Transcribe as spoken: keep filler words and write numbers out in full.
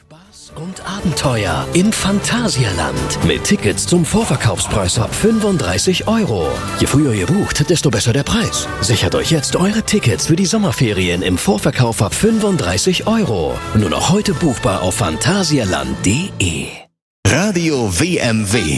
Spaß und Abenteuer im Phantasialand. Mit Tickets zum Vorverkaufspreis ab fünfunddreißig Euro. Je früher ihr bucht, desto besser der Preis. Sichert euch jetzt eure Tickets für die Sommerferien im Vorverkauf ab fünfunddreißig Euro. Nur noch heute buchbar auf phantasialand punkt de. Radio W M W.